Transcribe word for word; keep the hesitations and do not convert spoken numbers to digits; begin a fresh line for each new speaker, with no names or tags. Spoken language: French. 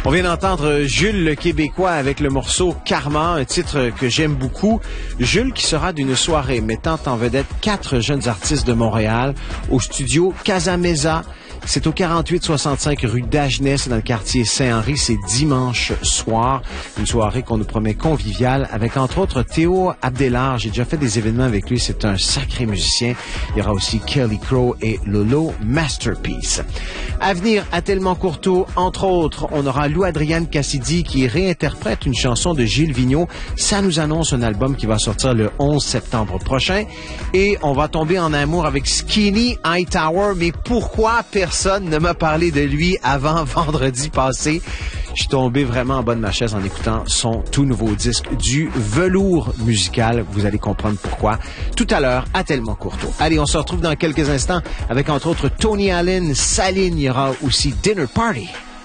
On vient d'entendre Jules le Québécois avec le morceau Karma, un titre que j'aime beaucoup. Jules qui sera d'une soirée mettant en vedette quatre jeunes artistes de Montréal au studio Casameza. C'est au quarante-huit soixante-cinq rue d'Agenais, dans le quartier Saint-Henri. C'est dimanche soir. Une soirée qu'on nous promet conviviale avec, entre autres, Théo Abdelard. J'ai déjà fait des événements avec lui. C'est un sacré musicien. Il y aura aussi Kelly Crow et Lolo Masterpiece. À venir, à Tellement Courteau, entre autres, on aura Lou-Adrienne Cassidy qui réinterprète une chanson de Gilles Vigneault. Ça nous annonce un album qui va sortir le onze septembre prochain. Et on va tomber en amour avec Skinny Hightower. Mais pourquoi personne Personne ne m'a parlé de lui avant vendredi passé? Je suis tombé vraiment en bas de ma chaise en écoutant son tout nouveau disque du velours musical. Vous allez comprendre pourquoi tout à l'heure à Tellement Courteau. Allez, on se retrouve dans quelques instants avec entre autres Tony Allen, Saline. Il y aura aussi Dinner Party.